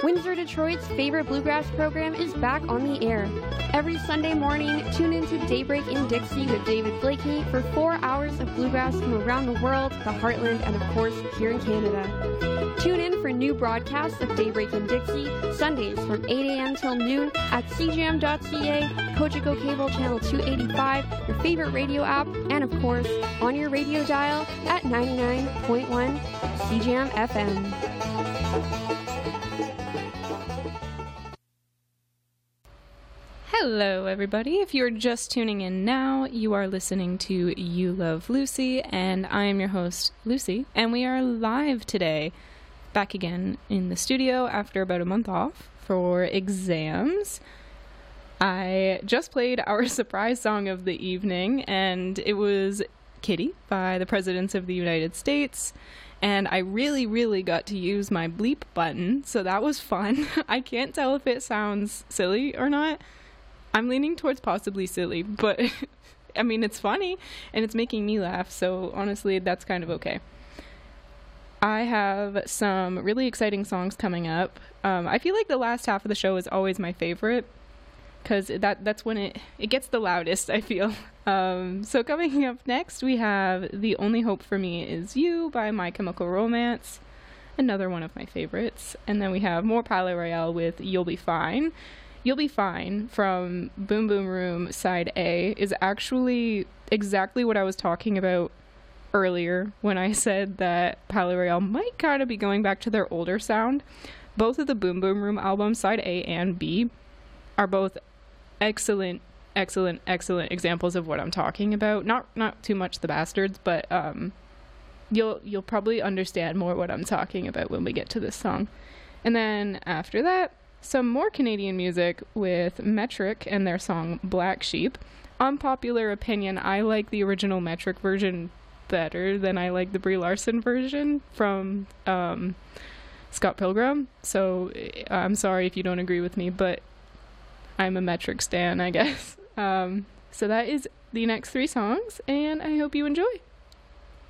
Windsor, Detroit's favorite bluegrass program is back on the air. Every Sunday morning, tune into Daybreak in Dixie with David Blakeney for 4 hours of bluegrass from around the world, the heartland, and of course, here in Canada. Tune in for new broadcasts of Daybreak in Dixie, Sundays from 8 a.m. till noon at cjam.ca, Cogeco Cable Channel 285, your favorite radio app, and of course, on your radio dial at 99.1 CJAM FM. Hello, everybody. If you're just tuning in now, you are listening to You Love Lucy, and I am your host, Lucy, and we are live today, back again in the studio after about a month off for exams. I just played our surprise song of the evening, and it was Kitty by the Presidents of the United States, and I really got to use my bleep button, so that was fun. I can't tell if it sounds silly or not. I'm leaning towards possibly silly, but I mean, it's funny and it's making me laugh, so honestly, that's kind of okay. I have some really exciting songs coming up. I feel like the last half of the show is always my favorite because that's when it gets the loudest, I feel. So coming up next, we have The Only Hope for Me Is You by My Chemical Romance, another one of my favorites. And then we have more Palais Royale with You'll Be Fine. You'll Be Fine from Boom Boom Room Side A is actually exactly what I was talking about earlier when I said that Palais Royale might kind of be going back to their older sound. Both of the Boom Boom Room albums, Side A and B, are both excellent examples of what I'm talking about. Not too much The Bastards, but you'll probably understand more what I'm talking about when we get to this song. And then after that, some more Canadian music with Metric and their song Black Sheep. Unpopular opinion, I like the original Metric version better than I like the Brie Larson version from Scott Pilgrim. So I'm sorry if you don't agree with me, but I'm a Metric stan, I guess. So that is the next 3 songs, and I hope you enjoy.